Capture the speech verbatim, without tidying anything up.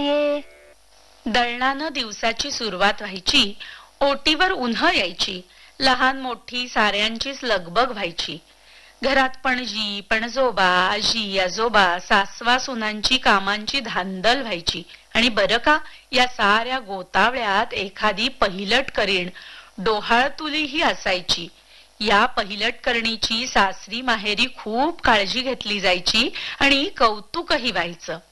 ये. दळणानं दिवसाची सुरुवात व्हायची. ओटीवर उन्ह यायची. लहान मोठी साऱ्यांचीच लगबग व्हायची. घरात पणजी पणजोबा आजी आजोबा सासवा सुनांची कामांची धांदल व्हायची. आणि बरं का, या साऱ्या गोतावळ्यात एखादी पहिलट करीण डोहाळतुलीही असायची. या पहिलट करणीची सासरी माहेरी खूप काळजी घेतली जायची आणि कौतुकही व्हायचं.